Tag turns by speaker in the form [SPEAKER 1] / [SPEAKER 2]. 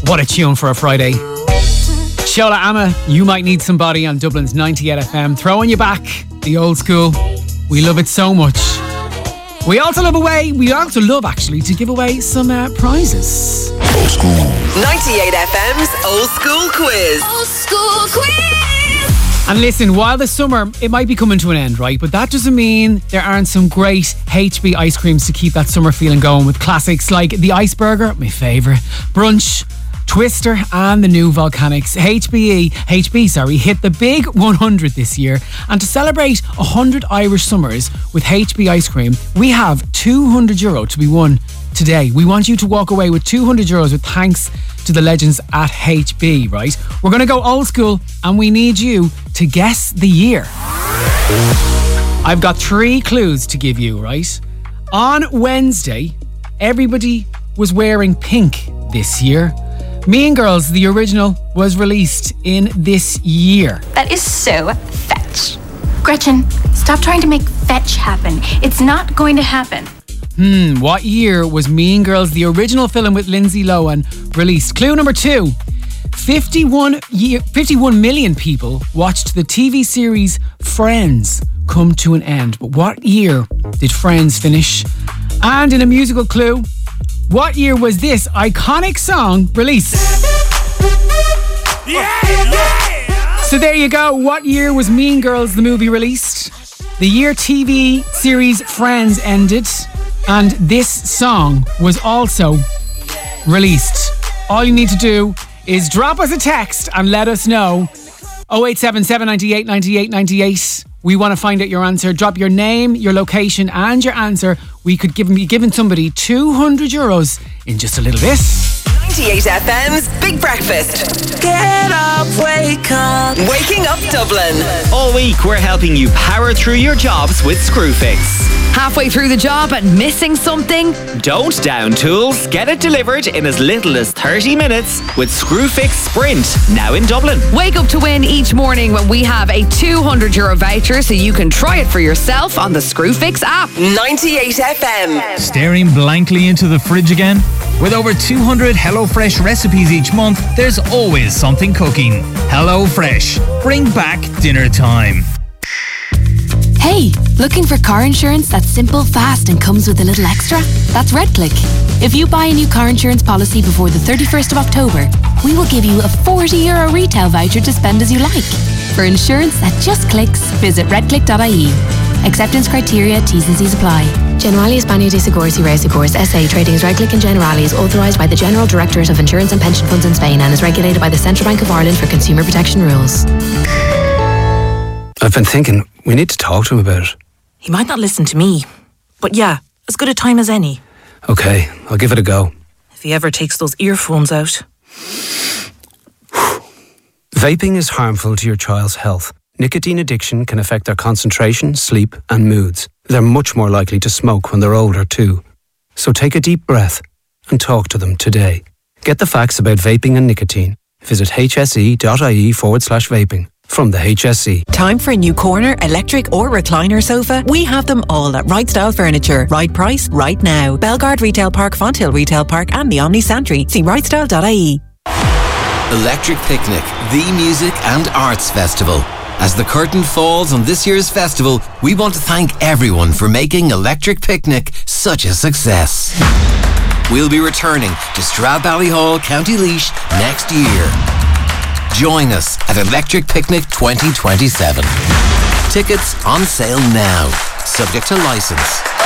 [SPEAKER 1] What a tune for a Friday. Shola Ama, You Might Need Somebody on Dublin's 98 FM. Throwing you back, the old school. We love it so much. We also love actually to give away some prizes.
[SPEAKER 2] Old School. 98 FM's Old School Quiz. Old School Quiz.
[SPEAKER 1] And listen, while the summer, it might be coming to an end, right? But that doesn't mean there aren't some great HB ice creams to keep that summer feeling going, with classics like the Iceberger, my favourite, Brunch, Twister and the new Volcanics. HB hit the big 100 this year, and to celebrate 100 Irish summers with HB ice cream, we have €200 to be won today. We want you to walk away with €200 with thanks to the legends at HB, right? We're going to go old school and we need you to guess the year. I've got 3 clues to give you, right? On Wednesday, everybody was wearing pink this year. Mean Girls, the original, was released in this year.
[SPEAKER 3] That is so fetch. Gretchen, stop trying to make fetch happen. It's not going to happen.
[SPEAKER 1] What year was Mean Girls, the original film with Lindsay Lohan, released? Clue number 2. 51 million people watched the TV series Friends come to an end. But what year did Friends finish? And in a musical clue, what year was this iconic song released? So there you go. What year was Mean Girls, the movie, released? The year TV series Friends ended. And this song was also released. All you need to do is drop us a text and let us know. 0877 98 98 98. We want to find out your answer. Drop your name, your location and your answer. We could be giving somebody €200 in just a little bit.
[SPEAKER 2] 98 FM's Big Breakfast. Get up, wake up. Waking up Dublin.
[SPEAKER 4] All week we're helping you power through your jobs with Screwfix.
[SPEAKER 5] Halfway through the job and missing something?
[SPEAKER 4] Don't down tools. Get it delivered in as little as 30 minutes with Screwfix Sprint, now in Dublin.
[SPEAKER 5] Wake up to win each morning when we have a €200 voucher so you can try it for yourself on the Screwfix app.
[SPEAKER 2] 98 FM.
[SPEAKER 6] Staring blankly into the fridge again? With over 200 HelloFresh recipes each month, there's always something cooking. HelloFresh. Bring back dinner time.
[SPEAKER 7] Hey, looking for car insurance that's simple, fast and comes with a little extra? That's RedClick. If you buy a new car insurance policy before the 31st of October, we will give you a €40 retail voucher to spend as you like. For insurance that just clicks, visit redclick.ie. Acceptance criteria, T's and C's apply.
[SPEAKER 8] Generali España de Seguros y Reasegurs S.A. trading as RedClick and Generali is authorised by the General Directorate of Insurance and Pension Funds in Spain and is regulated by the Central Bank of Ireland for consumer protection rules.
[SPEAKER 9] I've been thinking, we need to talk to him about it.
[SPEAKER 10] He might not listen to me, but yeah, as good a time as any.
[SPEAKER 9] Okay, I'll give it a go.
[SPEAKER 10] If he ever takes those earphones out.
[SPEAKER 9] Vaping is harmful to your child's health. Nicotine addiction can affect their concentration, sleep and moods. They're much more likely to smoke when they're older too. So take a deep breath and talk to them today. Get the facts about vaping and nicotine. Visit hse.ie/vaping. From the HSE.
[SPEAKER 11] Time for a new corner, electric or recliner sofa? We have them all at Right Style Furniture. Right price, right now. Belgard Retail Park, Fonthill Retail Park and the Omni Santry. See rightstyle.ie.
[SPEAKER 12] Electric Picnic, the music and arts festival. As the curtain falls on this year's festival, we want to thank everyone for making Electric Picnic such a success. We'll be returning to Stradbally, County Laois next year. Join us at Electric Picnic 2027. Tickets on sale now, subject to licence.